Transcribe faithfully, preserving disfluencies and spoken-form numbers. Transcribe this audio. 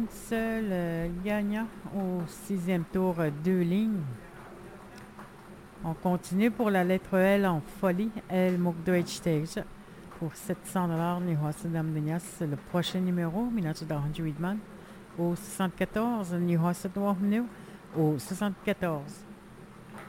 seul gagnant au sixième tour, deux lignes. On continue pour la lettre L en folie. L Mugdrejtej pour sept cents dollars. Nehosa Damdenias, le prochain numéro, Minatuda Huidman. Au soixante-quatorze, Nehosa Dwarmnu. Au soixante-quatorze.